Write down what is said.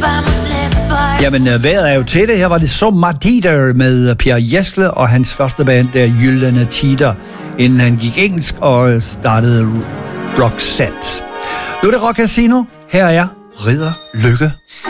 Jamen, vejret er jo til det. Her var det Sommertider med Pierre Jesle og hans første band, der Gyldne Tider, inden han gik engelsk og startede Roxette. Nu er det Rock Casino. Her er Ridder Lykke.